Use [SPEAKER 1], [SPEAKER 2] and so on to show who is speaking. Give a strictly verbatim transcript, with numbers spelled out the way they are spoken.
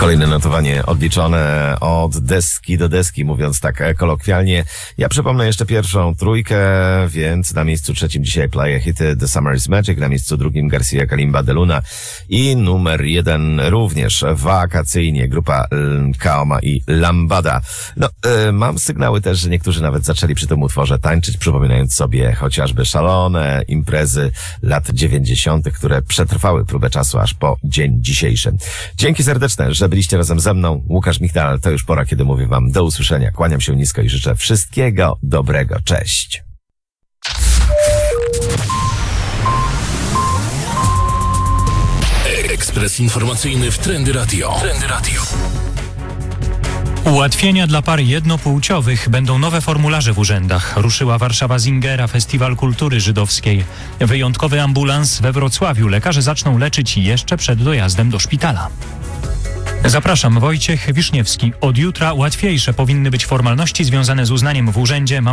[SPEAKER 1] Kolejne notowanie odliczone od deski do deski, mówiąc tak kolokwialnie. Ja przypomnę jeszcze pierwszą trójkę, więc na miejscu trzecim dzisiaj Playa hity The Summer is Magic, na miejscu drugim Garcia Kalimba de Luna i numer jeden również wakacyjnie grupa Kaoma i Lambada. No, y, mam sygnały też, że niektórzy nawet zaczęli przy tym utworze tańczyć, przypominając sobie chociażby szalone imprezy lat dziewięćdziesiątych, które przetrwały próbę czasu aż po dzień dzisiejszy. Dzięki serdeczne, że byliście razem ze mną. Łukasz Michtal, to już pora, kiedy mówię wam do usłyszenia. Kłaniam się nisko i życzę wszystkiego dobrego. Cześć.
[SPEAKER 2] Ekspres informacyjny w Trendy Radio. Trendy Radio.
[SPEAKER 3] Ułatwienia dla par jednopłciowych. Będą nowe formularze w urzędach. Ruszyła Warszawa Zingera, Festiwal Kultury Żydowskiej. Wyjątkowy ambulans we Wrocławiu. Lekarze zaczną leczyć jeszcze przed dojazdem do szpitala. Zapraszam, Wojciech Wiszniewski. Od jutra łatwiejsze powinny być formalności związane z uznaniem w urzędzie